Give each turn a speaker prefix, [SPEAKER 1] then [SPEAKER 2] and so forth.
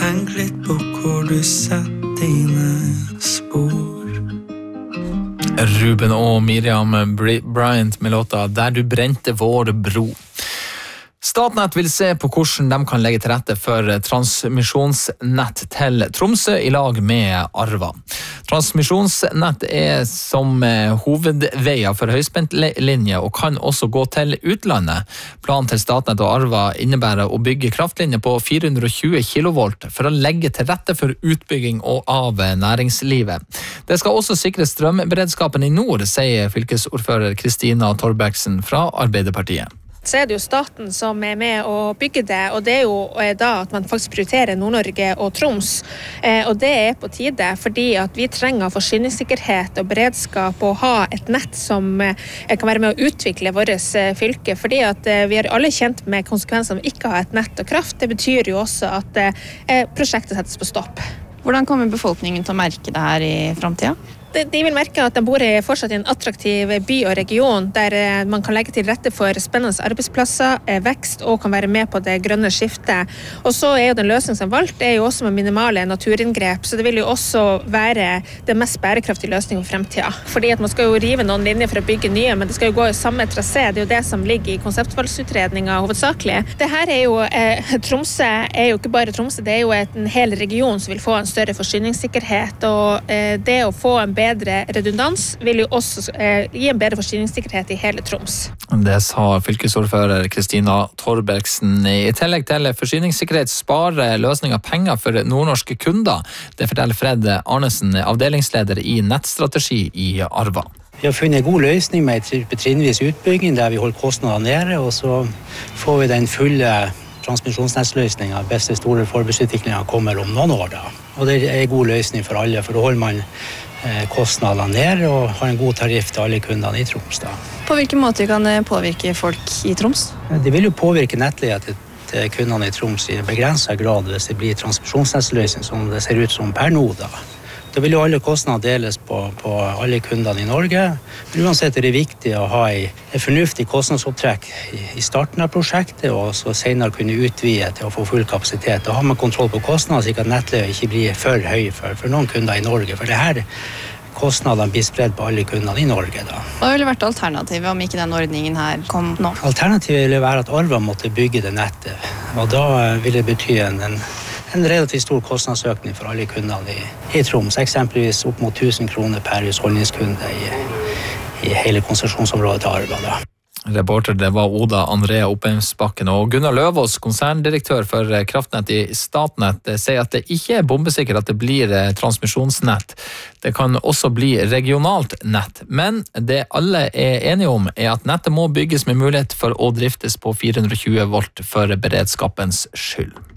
[SPEAKER 1] tenk litt på hvor du setter dine spor.
[SPEAKER 2] Ruben og Miriam Bryant med låta Der du brente vår bro. Statnett vil se på hvordan de kan legge til rette for transmisjonsnett til Tromsø i lag med Arva. Transmisjonsnett som hovedveier for høyspentlinje og kan også gå til utlandet. Planen til Statnett og Arva innebærer å bygge kraftlinje på 420 kV for å legge til rette for utbygging av næringslivet. Det skal også sikre strømberedskapen i nord, sier fylkesordfører Kristina Torbergsen fra Arbeiderpartiet.
[SPEAKER 3] Så det jo staten som med å bygge det, og det jo da at man faktisk prioriterer Nord-Norge og Troms. Og det på tide, fordi at vi trenger forsyningssikkerhet og beredskap og ha et nett som kan være med å utvikle vårt fylke. Fordi at vi alle kjent med konsekvenser av ikke å ha et nett og kraft. Det betyr jo også at prosjektet settes på stopp.
[SPEAKER 4] Hvordan kommer befolkningen til å merke det her i fremtiden?
[SPEAKER 3] De vil merke at de bor fortsatt i en attraktiv by og region, der man kan legge til rette for spennende arbeidsplasser, vekst og kan være med på det grønne skiftet. Og så jo den løsningen som valgt, det jo også med minimale naturinngrep, så det vil jo også være det mest bærekraftige løsningen for fremtiden. Fordi at man skal jo rive noen linjer for å bygge nye, men det skal jo gå i samme trasé. Det jo det som ligger i konseptvalgsutredningen hovedsakelig. Det her jo, Tromsø jo ikke bare Tromsø, det jo en hel region som vil få en større forsyningssikkerhet, og det å få en bedre redundans vil jo også gi en bedre forsyningssikkerhet i hele Troms.
[SPEAKER 2] Det sa fylkesordfører Kristina Torbergsen. I tillegg til forsyningssikkerhet sparer løsninger penger for nordnorske kunder. Det forteller Fred Arnesen, avdelingsleder i nettstrategi i Arva.
[SPEAKER 5] Vi har funnet en god løsning med trinnvis utbygging der vi holder kostnadene nede, og så får vi den fulle transmisjonsnettsløsningen hvis den store forbruksutviklingen kommer om noen år. Og det en god løsning for alle, for da holder man kostnadene ned og har en god tariff til alle kundene i Troms.
[SPEAKER 4] På hvilken måte kan det påvirke folk i Troms?
[SPEAKER 5] Det vil jo påvirke nettleia til kundene i Troms i begrenset grad hvis det blir transmisjonsnettsløsning som det ser ut som per nå. Da vil jo alle kostnader deles på alle kundene i Norge. Men uansett det viktig å ha en fornuftig kostnadsopptrekk i starten av prosjektet, og så senere kunne utvide til å få full kapasitet. Da har man kontroll på kostnader, slik at nettleia ikke blir for høy for noen kunder i Norge. For det her kostnadene blir spredd på alle kundene i Norge.
[SPEAKER 4] Hva ville vært alternativet om ikke den ordningen her kom nå?
[SPEAKER 5] Alternativet ville være at Arva måtte bygge det nettet. Og da ville det bety en relativt stor kostnadsøkning for alle kundene i Troms, eksempelvis opp mot 1000 kroner per husholdningskunde i hele konsesjonsområdet til Arva.
[SPEAKER 2] Reporter det var Oda Andrea Oppheimsbakken, og Gunnar Løvaas, konserndirektør for kraftnett i Statnett, sier at det ikke bombesikkert at det blir transmisjonsnett. Det kan også bli regionalt nett, men det alle enige om at nettet må bygges med mulighet for å driftes på 420 volt for beredskapens skyld.